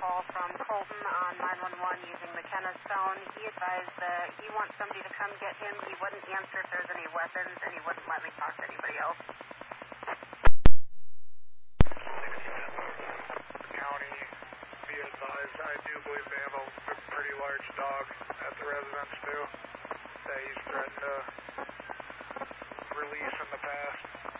call from Colton on 911 using McKenna's phone. He advised that he wants somebody to come get him. He wouldn't answer if there's any weapons, and he wouldn't let me talk to anybody else. County, be advised, I do believe they have a pretty large dog at the residence too, that he's threatened to release in the past.